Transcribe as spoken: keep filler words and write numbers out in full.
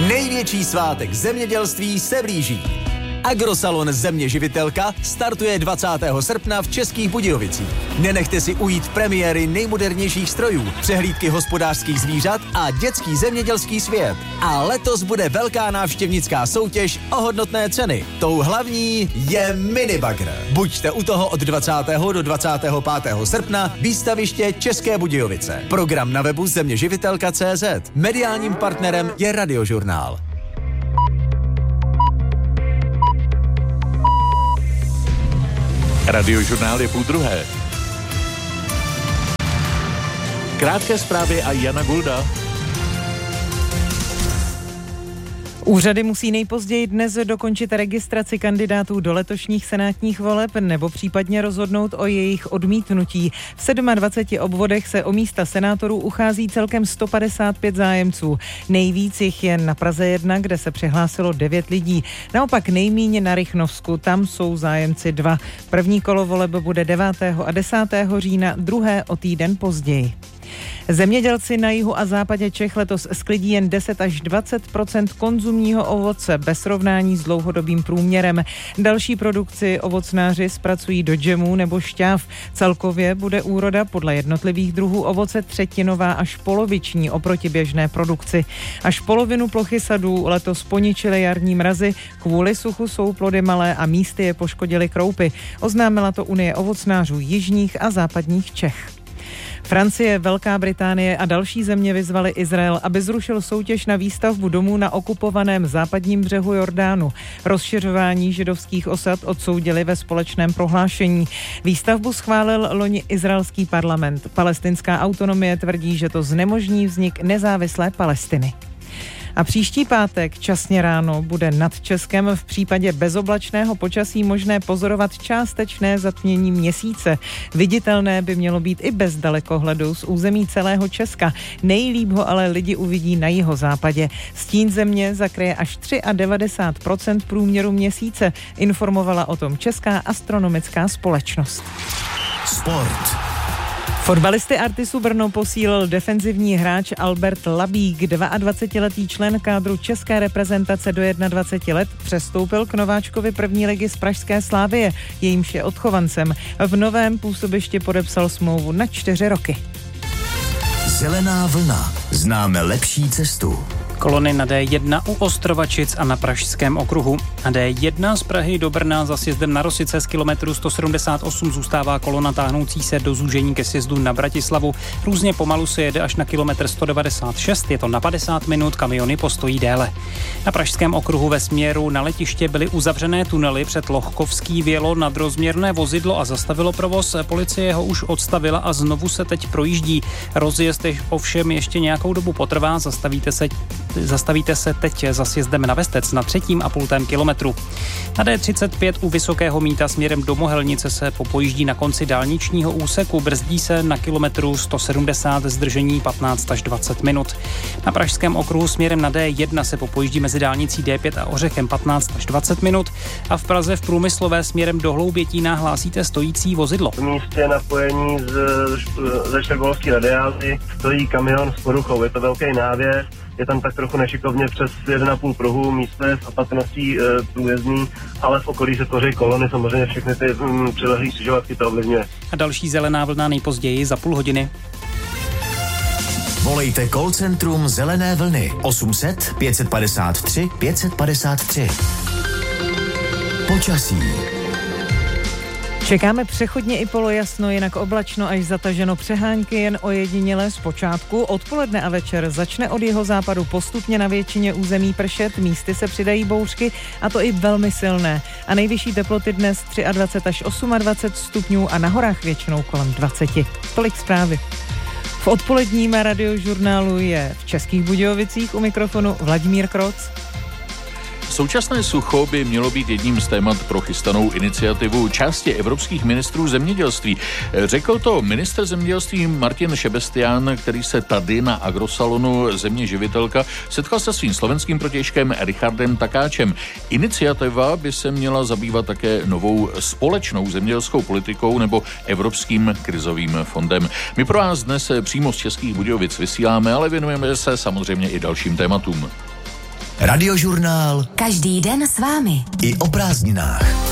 Největší svátek zemědělství se blíží. Agrosalon Země živitelka startuje dvacátého srpna v Českých Budějovicích. Nenechte si ujít premiéry nejmodernějších strojů, přehlídky hospodářských zvířat a dětský zemědělský svět. A letos bude velká návštěvnická soutěž o hodnotné ceny. Tou hlavní je minibagr. Buďte u toho od dvacátého do dvacátého pátého srpna, výstaviště České Budějovice. Program na webu země živitelka tečka cé zet. Mediálním partnerem je Radiožurnál. Radiožurnál je půl druhé. Krátké zprávy a Jana Gulda. Úřady musí nejpozději dnes dokončit registraci kandidátů do letošních senátních voleb nebo případně rozhodnout o jejich odmítnutí. V dvaceti sedmi obvodech se o místa senátorů uchází celkem sto padesát pět zájemců. Nejvíc jich je na Praze jedna, kde se přihlásilo devět lidí. Naopak nejmíň na Rychnovsku, tam jsou zájemci dva. První kolo voleb bude devátého a desátého října, druhé o týden později. Zemědělci na jihu a západě Čech letos sklidí jen deset až dvacet procent konzumního ovoce bez srovnání s dlouhodobým průměrem. Další produkci ovocnáři zpracují do džemů nebo šťáv. Celkově bude úroda podle jednotlivých druhů ovoce třetinová až poloviční oproti běžné produkci. Až polovinu plochy sadů letos poničily jarní mrazy, kvůli suchu jsou plody malé a místy je poškodily kroupy. Oznámila to Unie ovocnářů jižních a západních Čech. Francie, Velká Británie a další země vyzvaly Izrael, aby zrušil soutěž na výstavbu domů na okupovaném západním břehu Jordánu. Rozšiřování židovských osad odsoudili ve společném prohlášení. Výstavbu schválil loni izraelský parlament. Palestinská autonomie tvrdí, že to znemožní vznik nezávislé Palestiny. A příští pátek časně ráno bude nad Českem v případě bezoblačného počasí možné pozorovat částečné zatmění měsíce. Viditelné by mělo být i bez dalekohledu z území celého Česka. Nejlíp ho ale lidi uvidí na jihozápadě. Stín země zakryje až devadesát tři procent průměru měsíce, informovala o tom Česká astronomická společnost. Sport. Fotbalisty Artisu Brno posílil defenzivní hráč Albert Labík, dvaadvacetiletý člen kádru české reprezentace do dvaceti jedna let, přestoupil k nováčkovi první ligy z pražské Slavie, jejímž je odchovancem. V novém působišti podepsal smlouvu na čtyři roky. Zelená vlna. Známe lepší cestu. Kolony na D jedna u Ostrovačic a na Pražském okruhu. Na D jedna z Prahy do Brna za sjezdem na Rosice z kilometru sto sedmdesát osm zůstává kolona táhnoucí se do zúžení ke sjezdu na Bratislavu. Různě pomalu se jede až na kilometr sto devadesát šest, je to na padesát minut, kamiony postojí déle. Na Pražském okruhu ve směru na letiště byly uzavřené tunely, před Lochkovský vjelo nadrozměrné vozidlo a zastavilo provoz. Policie ho už odstavila a znovu se teď projíždí. Rozjezd ovšem ještě nějakou dobu potrvá, zastavíte se Zastavíte se teď za sjezdem na Vestec na třetím a půltém kilometru. Na D třicet pět u Vysokého Mýta směrem do Mohelnice se popojíždí na konci dálničního úseku, brzdí se na kilometru sto sedmdesát, zdržení patnáct až dvacet minut. Na Pražském okruhu směrem na D jedna se popojíždí mezi dálnicí D pět a Ořechem patnáct až dvacet minut a v Praze v Průmyslové směrem do Hloubětína hlásíte stojící vozidlo. V místě napojení z, ze Štrbolovské radiály stojí kamion s poruchou, je to velký návěr. Je tam tak trochu nešikovně přes jeden a půl pruhu, místo je s opatrností e, průjezdný, ale v okolí se tvoří kolony, samozřejmě všechny ty mm, přilehlý křižovatky to ovlivňuje. A další zelená vlna nejpozději za půl hodiny. Volejte call centrum Zelené vlny osm set pět padesát tři pět padesát tři. Počasí. Čekáme přechodně i polojasno, jinak oblačno až zataženo, přehánky jen ojedinělé zpočátku. Odpoledne a večer začne od jihozápadu postupně na většině území pršet, místy se přidají bouřky a to i velmi silné. A nejvyšší teploty dnes dvacet tři až dvacet osm stupňů a na horách většinou kolem dvacet. Tolik zprávy. V odpoledním radiožurnálu je v Českých Budějovicích u mikrofonu Vladimír Kroc. Současné sucho by mělo být jedním z témat pro chystanou iniciativu části evropských ministrů zemědělství. Řekl to ministr zemědělství Martin Šebestián, který se tady na Agrosalonu Země živitelka setkal se svým slovenským protějškem Richardem Takáčem. Iniciativa by se měla zabývat také novou společnou zemědělskou politikou nebo Evropským krizovým fondem. My pro vás dnes přímo z Českých Budějovic vysíláme, ale věnujeme se samozřejmě i dalším tématům. Radiožurnál každý den s vámi. i o prázdninách.